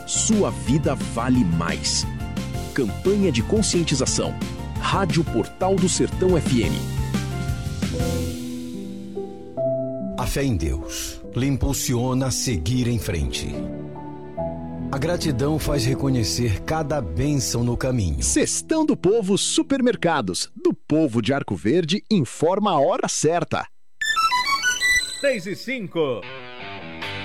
sua vida vale mais. Campanha de conscientização. Rádio Portal do Sertão FM. A fé em Deus lhe impulsiona a seguir em frente. A gratidão faz reconhecer cada bênção no caminho. Cestão do Povo Supermercados, do povo de Arco Verde, informa a hora certa. 6:05.